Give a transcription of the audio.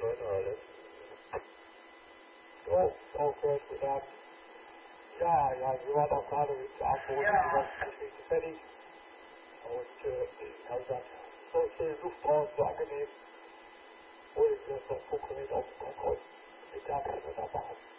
hören alles. So, gehört gesagt. Ja, wir waren auch gerade mit der Abholung, die ganze Geschichte fertig. Und ich habe gesagt, so viel Luft raus, so angenehm. Und ich werde noch gucken, auf den Kongress. Ich darf das dabei.